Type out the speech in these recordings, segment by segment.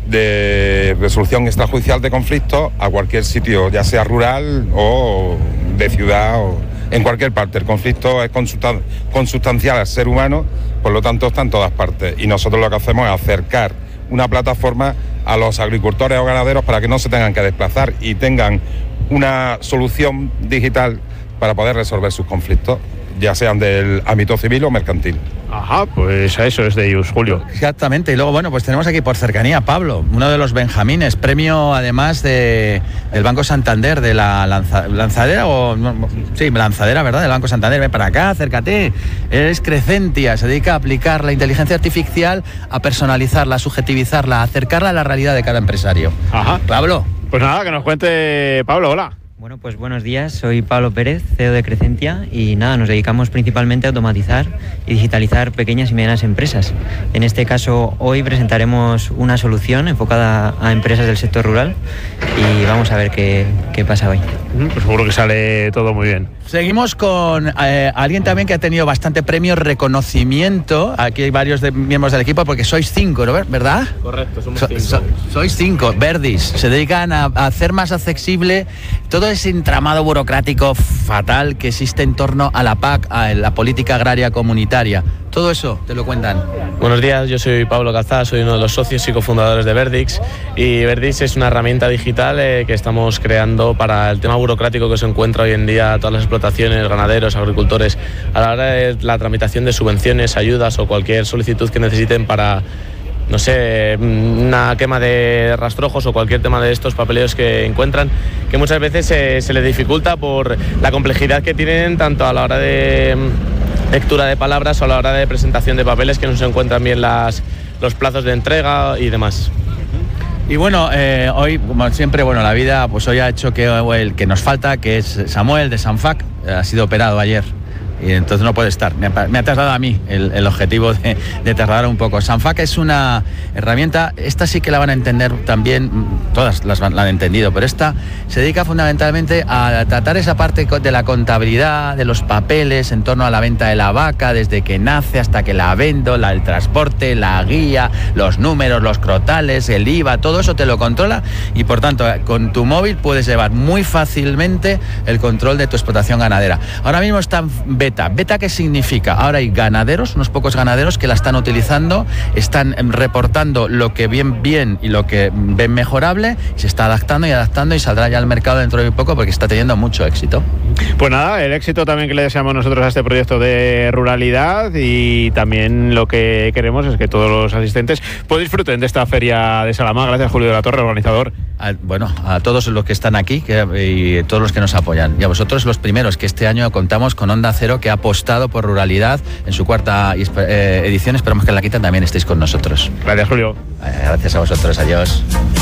de resolución extrajudicial de conflictos a cualquier sitio, ya sea rural o de ciudad o en cualquier parte. El conflicto es consustancial al ser humano, por lo tanto está en todas partes. Y nosotros lo que hacemos es acercar una plataforma a los agricultores o ganaderos para que no se tengan que desplazar y tengan una solución digital para poder resolver sus conflictos, ya sean del ámbito civil o mercantil. Ajá, pues a eso es de ellos, Julio. Exactamente, y luego, bueno, pues tenemos aquí por cercanía a Pablo, uno de los benjamines, premio además del Banco Santander, de la lanzadera, lanzadera, ¿verdad?, del Banco Santander. Ven para acá, acércate. Es Crescentia, se dedica a aplicar la inteligencia artificial, a personalizarla, a subjetivizarla, a acercarla a la realidad de cada empresario. Ajá. Pablo. Pues nada, que nos cuente Pablo, hola. Bueno, pues buenos días, soy Pablo Pérez, CEO de Crescentia, y nada, nos dedicamos principalmente a automatizar y digitalizar pequeñas y medianas empresas. En este caso, hoy presentaremos una solución enfocada a empresas del sector rural y vamos a ver qué pasa hoy. Pues seguro que sale todo muy bien. Seguimos con alguien también que ha tenido bastante premio, reconocimiento. Aquí hay varios miembros del equipo porque sois 5, ¿no? ¿Verdad? Correcto, somos 5. Sois 5, Verdis. Se dedican a hacer más accesible todo ese entramado burocrático fatal que existe en torno a la PAC, a la política agraria comunitaria. Todo eso te lo cuentan. Buenos días, yo soy Pablo Calzada, soy uno de los socios y cofundadores de Verdix, y Verdix es una herramienta digital que estamos creando para el tema burocrático que se encuentra hoy en día todas las explotaciones, ganaderos, agricultores, a la hora de la tramitación de subvenciones, ayudas o cualquier solicitud que necesiten para, no sé, una quema de rastrojos o cualquier tema de estos papeleos que encuentran, que muchas veces se les dificulta por la complejidad que tienen tanto a la hora de lectura de palabras o a la hora de presentación de papeles, que no se encuentran bien los plazos de entrega y demás. Y bueno, hoy, como siempre, la vida pues hoy ha hecho que el que nos falta, que es Samuel de Sanfac, ha sido operado ayer. Y entonces no puede estar. Me ha trasladado a mí el objetivo de trasladar un poco. Sanfac es una herramienta, esta sí que la van a entender también, todas la han entendido, pero esta se dedica fundamentalmente a tratar esa parte de la contabilidad, de los papeles en torno a la venta de la vaca, desde que nace hasta que la vendo, el transporte, la guía, los números, los crotales, el IVA, todo eso te lo controla y por tanto con tu móvil puedes llevar muy fácilmente el control de tu explotación ganadera. Ahora mismo está en ¿Beta qué significa? Ahora hay ganaderos, unos pocos ganaderos que la están utilizando, están reportando lo que ven bien y lo que ven mejorable, y se está adaptando y saldrá ya al mercado dentro de muy poco porque está teniendo mucho éxito. Pues nada, el éxito también que le deseamos nosotros a este proyecto de ruralidad, y también lo que queremos es que todos los asistentes pues disfruten de esta feria de Salamanca. Gracias, Julio de la Torre, organizador. A todos los que están aquí y todos los que nos apoyan. Y a vosotros los primeros, que este año contamos con Onda Cero, que ha apostado por ruralidad en su cuarta edición. Esperamos que en la quinta también estéis con nosotros. Gracias, Julio. Gracias a vosotros. Adiós.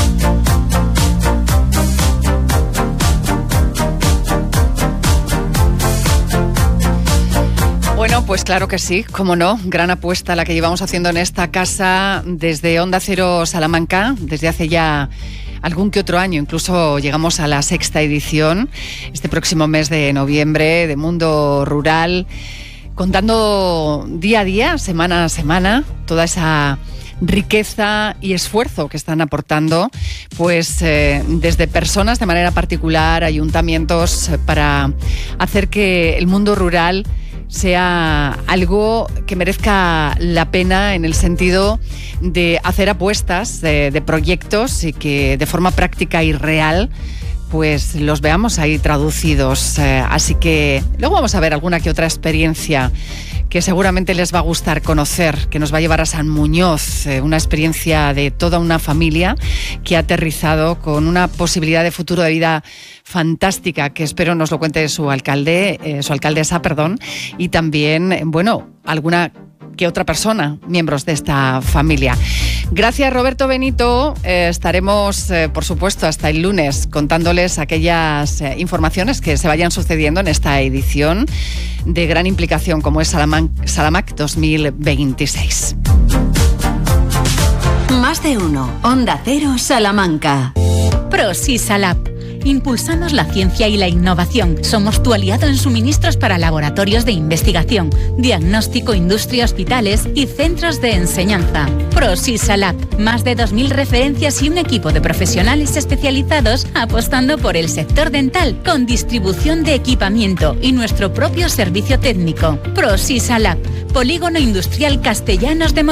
Bueno, pues claro que sí, cómo no, gran apuesta la que llevamos haciendo en esta casa desde Onda Cero Salamanca, desde hace ya algún que otro año, incluso llegamos a la 6ª edición, este próximo mes de noviembre, de Mundo Rural, contando día a día, semana a semana, toda esa riqueza y esfuerzo que están aportando pues desde personas de manera particular, ayuntamientos, para hacer que el mundo rural sea algo que merezca la pena en el sentido de hacer apuestas de proyectos y que de forma práctica y real pues los veamos ahí traducidos. Así que luego vamos a ver alguna que otra experiencia que seguramente les va a gustar conocer, que nos va a llevar a San Muñoz, una experiencia de toda una familia que ha aterrizado con una posibilidad de futuro de vida fantástica, que espero nos lo cuente su alcaldesa, y también, alguna que otra persona, miembros de esta familia. Gracias, Roberto Benito. Estaremos, por supuesto, hasta el lunes contándoles aquellas informaciones que se vayan sucediendo en esta edición de gran implicación como es Salamac 2026. Más de uno. Onda Cero Salamanca. Prosisalab, impulsamos la ciencia y la innovación. Somos tu aliado en suministros para laboratorios de investigación, diagnóstico, industria, hospitales y centros de enseñanza. Prosisa Lab, más de 2.000 referencias y un equipo de profesionales especializados apostando por el sector dental con distribución de equipamiento y nuestro propio servicio técnico. Prosisa Lab, Polígono Industrial Castellanos de